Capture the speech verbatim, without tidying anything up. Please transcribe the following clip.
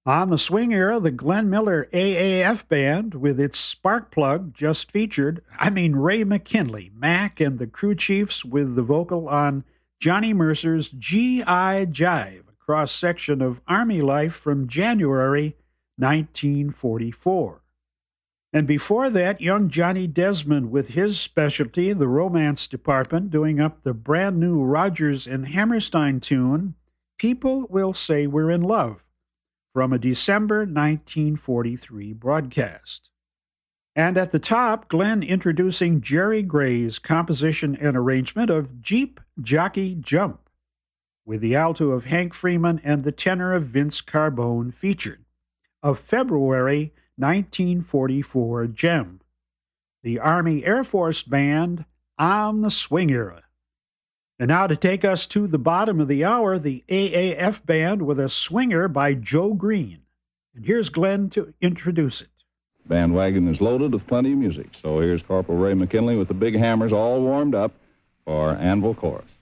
On the swing era, the Glenn Miller A A F Band, with its spark plug, just featured, I mean Ray McKinley, Mac, and the Crew Chiefs with the vocal on Johnny Mercer's G I Jive, a cross-section of Army life from January nineteen forty-four. And before that, young Johnny Desmond with his specialty, the romance department, doing up the brand new Rodgers and Hammerstein tune, People Will Say We're in Love, from a December nineteen forty-three broadcast. And at the top, Glenn introducing Jerry Gray's composition and arrangement of Jeep Jockey Jump, with the alto of Hank Freeman and the tenor of Vince Carbone featured, of February nineteen forty-four gem, the Army Air Force Band on the swing era. And now to take us to the bottom of the hour, the A A F Band with a swinger by Joe Green. And here's Glenn to introduce it. Bandwagon is loaded with plenty of music. So here's Corporal Ray McKinley with the big hammers all warmed up for Anvil Chorus.